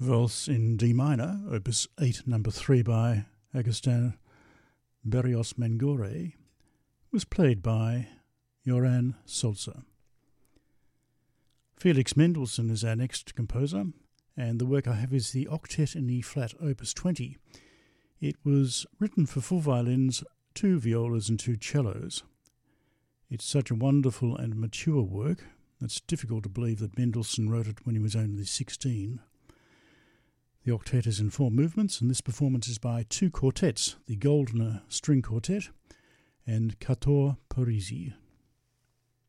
Valse in D minor, opus 8 number 3 by Agustin Berrios Mangore, was played by Johann Sulzer. Felix Mendelssohn is our next composer, and the work I have is the Octet in E-flat, opus 20. It was written for 4 violins, 2 violas and 2 cellos. It's such a wonderful and mature work, it's difficult to believe that Mendelssohn wrote it when he was only 16. The octet is in 4 movements, and this performance is by 2 quartets, the Goldner String Quartet and Cator Parisi.